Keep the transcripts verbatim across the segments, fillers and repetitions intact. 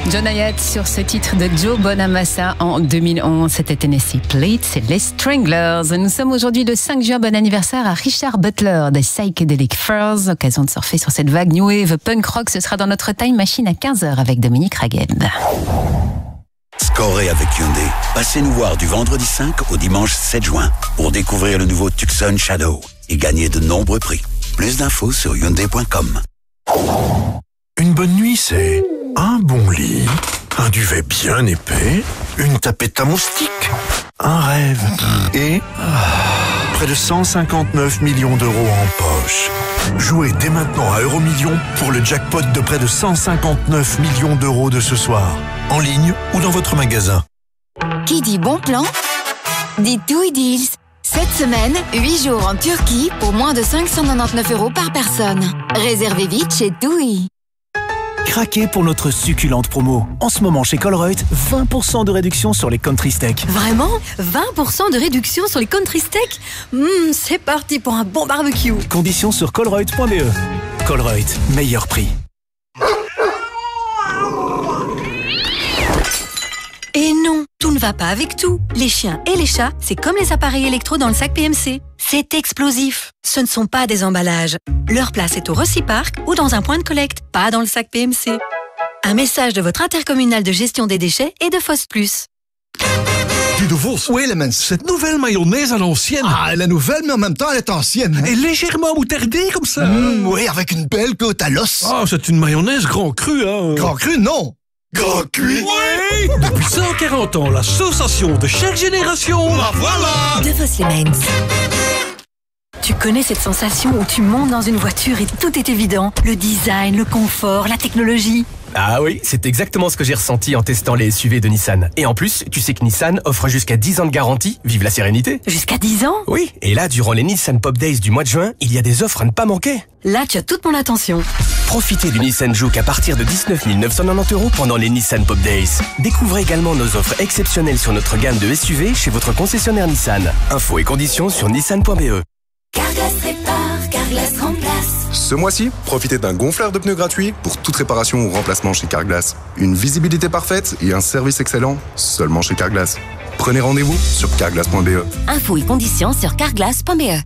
John Hyatt sur ce titre de Joe Bonamassa en deux mille onze. C'était Tennessee Plate, c'est les Stranglers. Nous sommes aujourd'hui le cinq juin. Bon anniversaire à Richard Butler des Psychedelic Furs. Occasion de surfer sur cette vague New Wave punk rock. Ce sera dans notre Time Machine à quinze heures avec Dominique Ragued. Scorez avec Hyundai. Passez nous voir du vendredi cinq au dimanche sept juin pour découvrir le nouveau Tucson Shadow et gagner de nombreux prix. Plus d'infos sur hyundai point com. Une bonne nuit, c'est un bon lit, un duvet bien épais, une tapette à moustiques, un rêve et près de cent cinquante-neuf millions d'euros en poche. Jouez dès maintenant à Euromillions pour le jackpot de près de cent cinquante-neuf millions d'euros de ce soir, en ligne ou dans votre magasin. Qui dit bon plan dit TUI Deals. Cette semaine, huit jours en Turquie pour moins de cinq cent quatre-vingt-dix-neuf euros par personne. Réservez vite chez TUI. Craquez pour notre succulente promo. En ce moment chez Colruyt, vingt pour cent de réduction sur les country steaks. Vraiment ? vingt pour cent de réduction sur les country steaks ? Mmh, c'est parti pour un bon barbecue. Conditions sur colruyt point b e. Colruyt, meilleur prix. Et non, tout ne va pas avec tout. Les chiens et les chats, c'est comme les appareils électro dans le sac P M C. C'est explosif. Ce ne sont pas des emballages. Leur place est au Reciparc ou dans un point de collecte, pas dans le sac P M C. Un message de votre intercommunal de gestion des déchets et de Fost Plus. Dis de Vos, où est la cette nouvelle mayonnaise à l'ancienne? Ah, elle est nouvelle, mais en même temps, elle est ancienne. Et légèrement moutardée comme ça. Mmh, oui, avec une belle côte à l'os. Ah, c'est une mayonnaise grand cru, hein. Grand cru, non. Grand cuit. Oui. Depuis cent quarante ans, l'association de chaque génération. Ah, voilà. De Vos Lemens. Tu connais cette sensation où tu montes dans une voiture et tout est évident. Le design, le confort, la technologie. Ah oui, c'est exactement ce que j'ai ressenti en testant les S U V de Nissan. Et en plus, tu sais que Nissan offre jusqu'à dix ans de garantie. Vive la sérénité. Jusqu'à dix ans ? Oui, et là, durant les Nissan Pop Days du mois de juin, il y a des offres à ne pas manquer. Là, tu as toute mon attention. Profitez du Nissan Juke à partir de dix-neuf mille neuf cent quatre-vingt-dix euros pendant les Nissan Pop Days. Découvrez également nos offres exceptionnelles sur notre gamme de S U V chez votre concessionnaire Nissan. Infos et conditions sur nissan point b e. Carglass répare, Carglass remplace. Ce mois-ci, profitez d'un gonfleur de pneus gratuit pour toute réparation ou remplacement chez Carglass. Une visibilité parfaite et un service excellent seulement chez Carglass. Prenez rendez-vous sur carglass point b e. Infos et conditions sur carglass point b e.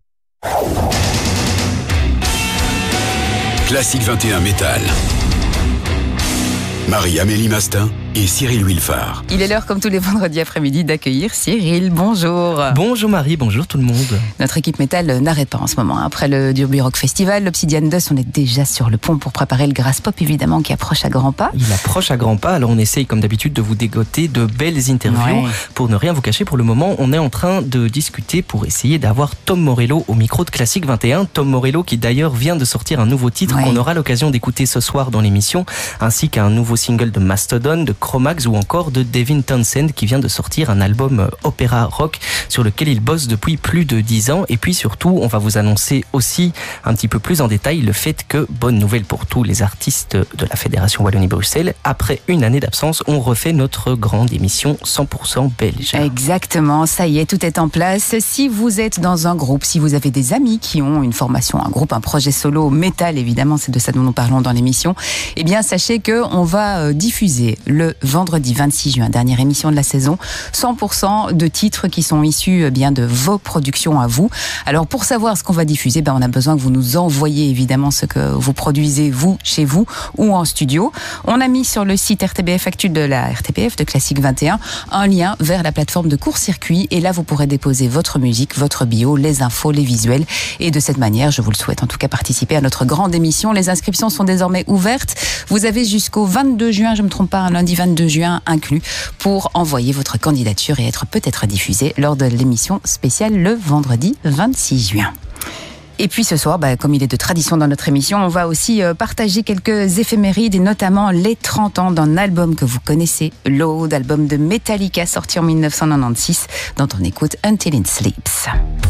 Classique vingt et un Métal. Marie-Amélie Mastin et Cyril Wilfard. Il est l'heure, comme tous les vendredis après-midi, d'accueillir Cyril. Bonjour. Bonjour Marie, bonjour tout le monde. Notre équipe métal n'arrête pas en ce moment. Après le Derby Rock Festival, l'Obsidian Dust, on est déjà sur le pont pour préparer le Grass Pop, évidemment, qui approche à grands pas. Il approche à grands pas, alors on essaye comme d'habitude de vous dégoter de belles interviews. Ouais. Pour ne rien vous cacher, pour le moment, on est en train de discuter pour essayer d'avoir Tom Morello au micro de Classique vingt et un. Tom Morello qui d'ailleurs vient de sortir un nouveau titre ouais. qu'on aura l'occasion d'écouter ce soir dans l'émission, ainsi qu'un nouveau single de Mastodon, de Chromax ou encore de Devin Townsend qui vient de sortir un album opéra rock sur lequel il bosse depuis plus de dix ans. Et puis surtout, on va vous annoncer aussi un petit peu plus en détail le fait que, bonne nouvelle pour tous les artistes de la Fédération Wallonie-Bruxelles, après une année d'absence, on refait notre grande émission cent pour cent belge. Exactement, ça y est, tout est en place. Si vous êtes dans un groupe, si vous avez des amis qui ont une formation, un groupe, un projet solo, métal évidemment, c'est de ça dont nous parlons dans l'émission, eh bien sachez qu'on va diffuser le vendredi vingt-six juin, dernière émission de la saison, cent pour cent de titres qui sont issus bien de vos productions à vous. Alors pour savoir ce qu'on va diffuser, ben on a besoin que vous nous envoyiez évidemment ce que vous produisez vous, chez vous ou en studio. On a mis sur le site R T B F Actu de la R T B F de Classique vingt et un un lien vers la plateforme de court-circuit et là vous pourrez déposer votre musique, votre bio, les infos, les visuels et de cette manière, je vous le souhaite en tout cas, participer à notre grande émission. Les inscriptions sont désormais ouvertes. Vous avez jusqu'au vingt-deux juin, je ne me trompe pas, un lundi vingt-deux juin inclus, pour envoyer votre candidature et être peut-être diffusée lors de l'émission spéciale le vendredi vingt-six juin. Et puis ce soir, bah, comme il est de tradition dans notre émission, on va aussi euh, partager quelques éphémérides et notamment les trente ans d'un album que vous connaissez, Load, album de Metallica sorti en mille neuf cent quatre-vingt-seize, dont on écoute Until It Sleeps.